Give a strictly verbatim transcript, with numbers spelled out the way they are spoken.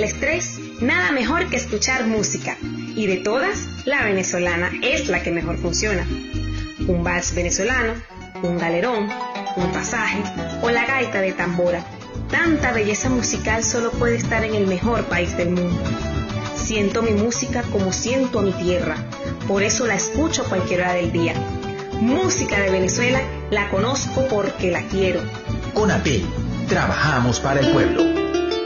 estrés, nada mejor que escuchar música. Y de todas, la venezolana es la que mejor funciona. Un vals venezolano, un galerón, un pasaje o la gaita de tambora. Tanta belleza musical solo puede estar en el mejor país del mundo. Siento mi música como siento a mi tierra, por eso la escucho a cualquier hora del día. Música de Venezuela la conozco porque la quiero. CONATEL, trabajamos para el pueblo.